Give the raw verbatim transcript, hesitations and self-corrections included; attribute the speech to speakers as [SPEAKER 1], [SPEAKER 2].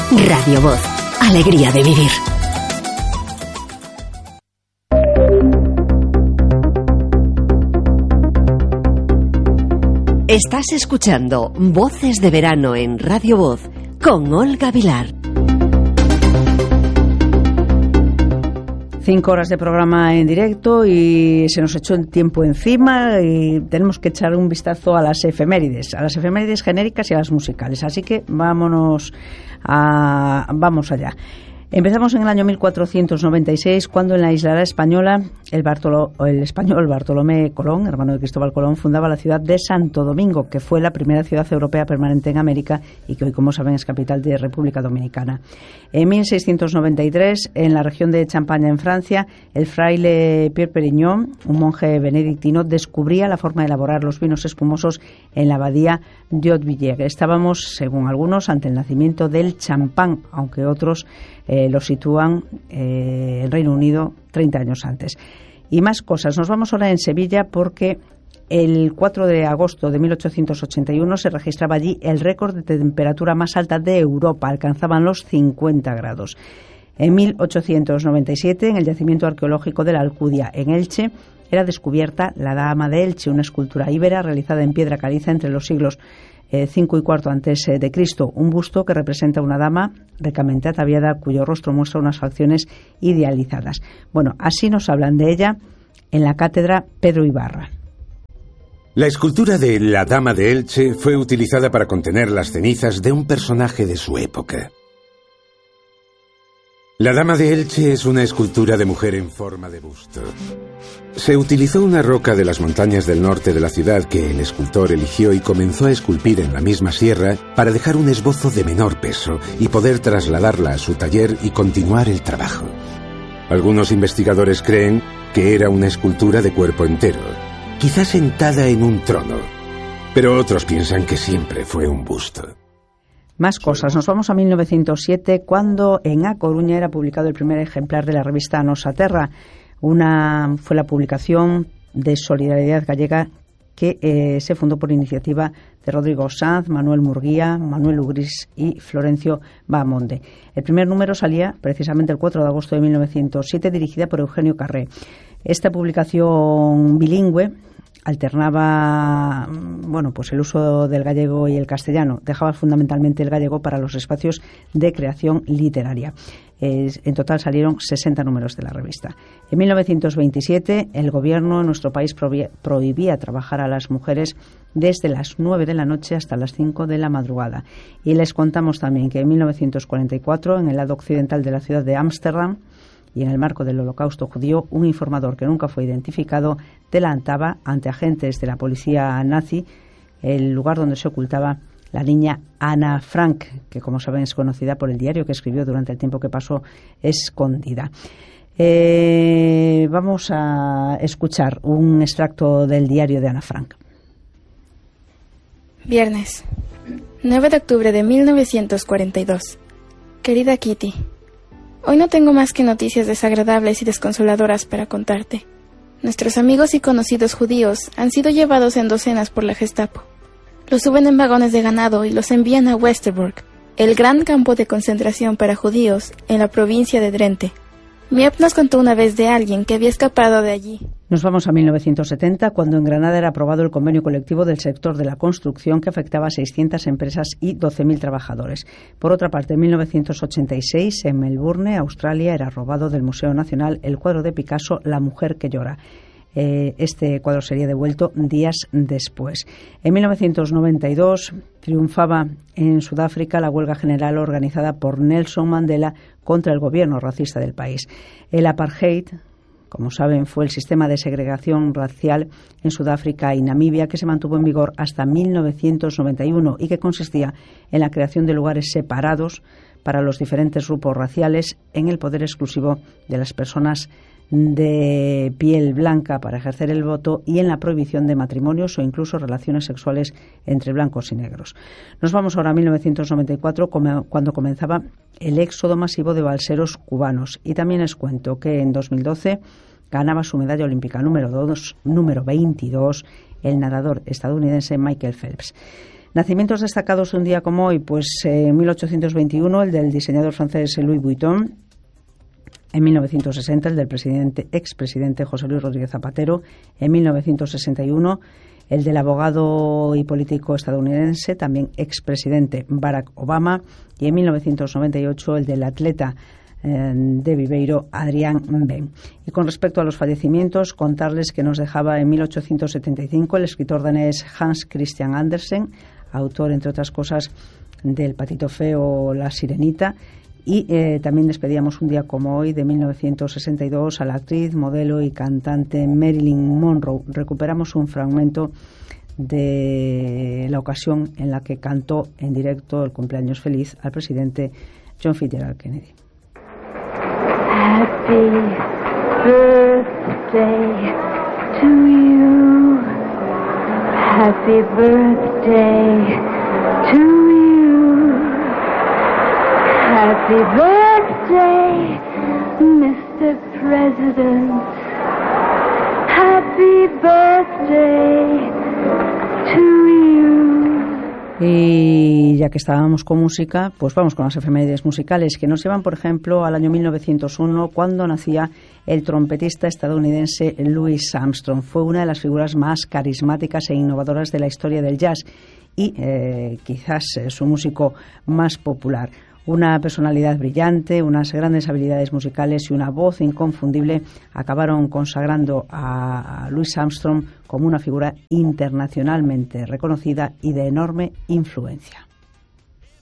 [SPEAKER 1] Radio Voz, alegría de vivir. Estás escuchando Voces de Verano en Radio Voz con Olga Vilar.
[SPEAKER 2] Cinco horas de programa en directo y se nos echó el tiempo encima y tenemos que echar un vistazo a las efemérides, a las efemérides genéricas y a las musicales. Así que vámonos a, vamos allá. Empezamos en el año mil cuatrocientos noventa y seis, cuando en la isla española el, Bartolo, el español Bartolomé Colón, hermano de Cristóbal Colón, fundaba la ciudad de Santo Domingo, que fue la primera ciudad europea permanente en América y que hoy, como saben, es capital de República Dominicana. En mil seiscientos noventa y tres, en la región de Champaña, en Francia, el fraile Pierre Perignon, un monje benedictino, descubría la forma de elaborar los vinos espumosos en la abadía de Hautvilliers. Estábamos, según algunos, ante el nacimiento del champán, aunque otros Eh, lo sitúan eh, en Reino Unido treinta años antes. Y más cosas. Nos vamos ahora en Sevilla porque el cuatro de agosto de mil ochocientos ochenta y uno se registraba allí el récord de temperatura más alta de Europa. Alcanzaban los cincuenta grados. En mil ochocientos noventa y siete, en el yacimiento arqueológico de la Alcudia, en Elche, era descubierta la Dama de Elche, una escultura íbera realizada en piedra caliza entre los siglos cinco y cuarto antes de Cristo, un busto que representa a una dama ricamente ataviada cuyo rostro muestra unas facciones idealizadas. Bueno, así nos hablan de ella en la cátedra Pedro Ibarra.
[SPEAKER 3] La escultura de la Dama de Elche fue utilizada para contener las cenizas de un personaje de su época. La Dama de Elche es una escultura de mujer en forma de busto. Se utilizó una roca de las montañas del norte de la ciudad que el escultor eligió y comenzó a esculpir en la misma sierra para dejar un esbozo de menor peso y poder trasladarla a su taller y continuar el trabajo. Algunos investigadores creen que era una escultura de cuerpo entero, quizá sentada en un trono, pero otros piensan que siempre fue un busto.
[SPEAKER 2] Más cosas. Nos vamos a mil novecientos siete, cuando en A Coruña era publicado el primer ejemplar de la revista Nosa Terra. Una, fue la publicación de Solidaridad Gallega que eh, se fundó por iniciativa de Rodrigo Sanz, Manuel Murguía, Manuel Ugris y Florencio Bahamonde. El primer número salía precisamente el cuatro de agosto de mil novecientos siete, dirigida por Eugenio Carré. Esta publicación bilingüe alternaba, bueno, pues el uso del gallego y el castellano. Dejaba fundamentalmente el gallego para los espacios de creación literaria. En total salieron sesenta números de la revista. En mil novecientos veintisiete, el gobierno en nuestro país prohibía trabajar a las mujeres desde las nueve de la noche hasta las cinco de la madrugada. Y les contamos también que en mil novecientos cuarenta y cuatro, en el lado occidental de la ciudad de Ámsterdam, y en el marco del Holocausto judío, un informador que nunca fue identificado delataba ante agentes de la policía nazi el lugar donde se ocultaba la niña Ana Frank, que, como saben, es conocida por el diario que escribió durante el tiempo que pasó escondida. Eh, vamos a escuchar un extracto del diario de Ana Frank.
[SPEAKER 4] Viernes, nueve de octubre de mil novecientos cuarenta y dos. Querida Kitty, hoy no tengo más que noticias desagradables y desconsoladoras para contarte. Nuestros amigos y conocidos judíos han sido llevados en docenas por la Gestapo. Los suben en vagones de ganado y los envían a Westerbork, el gran campo de concentración para judíos en la provincia de Drente. Miep nos contó una vez de alguien que había escapado de allí.
[SPEAKER 2] Nos vamos a mil novecientos setenta, cuando en Granada era aprobado el convenio colectivo del sector de la construcción que afectaba a seiscientas empresas y doce mil trabajadores. Por otra parte, en mil novecientos ochenta y seis, en Melbourne, Australia, era robado del Museo Nacional el cuadro de Picasso La mujer que llora. Eh, este cuadro sería devuelto días después. En mil novecientos noventa y dos triunfaba en Sudáfrica la huelga general organizada por Nelson Mandela contra el gobierno racista del país. El apartheid, como saben, fue el sistema de segregación racial en Sudáfrica y Namibia que se mantuvo en vigor hasta mil novecientos noventa y uno y que consistía en la creación de lugares separados para los diferentes grupos raciales, en el poder exclusivo de las personas de piel blanca para ejercer el voto y en la prohibición de matrimonios o incluso relaciones sexuales entre blancos y negros. Nos vamos ahora a mil novecientos noventa y cuatro, cuando comenzaba el éxodo masivo de balseros cubanos. Y también les cuento que en dos mil doce ganaba su medalla olímpica número dos, número veintidós, el nadador estadounidense Michael Phelps. Nacimientos destacados un día como hoy, pues en mil ochocientos veintiuno el del diseñador francés Louis Vuitton, en mil novecientos sesenta el del presidente, expresidente José Luis Rodríguez Zapatero, en mil novecientos sesenta y uno el del abogado y político estadounidense, también expresidente Barack Obama, y en mil novecientos noventa y ocho el del atleta eh, de Viveiro, Adrián Ben. Y con respecto a los fallecimientos, contarles que nos dejaba en mil ochocientos setenta y cinco el escritor danés Hans Christian Andersen, autor, entre otras cosas, del Patito Feo, La Sirenita. Y eh, también despedíamos un día como hoy, de mil novecientos sesenta y dos, a la actriz, modelo y cantante Marilyn Monroe. Recuperamos un fragmento de la ocasión en la que cantó en directo el cumpleaños feliz al presidente John Fitzgerald Kennedy.
[SPEAKER 5] Happy birthday to you. Happy birthday to you. Happy birthday, mister President. Happy birthday to you.
[SPEAKER 2] Y ya que estábamos con música, pues vamos con las efemérides musicales que nos llevan, por ejemplo, al año mil novecientos uno, cuando nacía el trompetista estadounidense Louis Armstrong. Fue una de las figuras más carismáticas e innovadoras de la historia del jazz y eh, quizás eh, su músico más popular. Una personalidad brillante, unas grandes habilidades musicales y una voz inconfundible acabaron consagrando a Louis Armstrong como una figura internacionalmente reconocida y de enorme influencia.